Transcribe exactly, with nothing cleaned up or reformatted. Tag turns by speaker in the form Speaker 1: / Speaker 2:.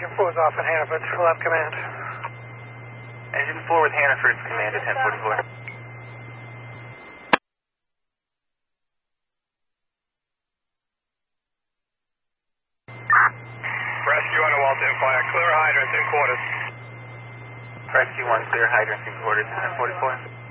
Speaker 1: Engine four is off in Hannaford. Full up command.
Speaker 2: Engine four with Hannaford's command at ten forty-four.
Speaker 3: Rescue one, Walter, fire. Clear hydrants in quarters.
Speaker 2: Rescue one, clear hydrants in quarters at ten forty-four.